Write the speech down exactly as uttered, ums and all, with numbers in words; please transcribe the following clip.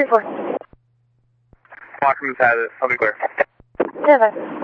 three four. Lockman's had it. I'll be clear. Yeah, bye.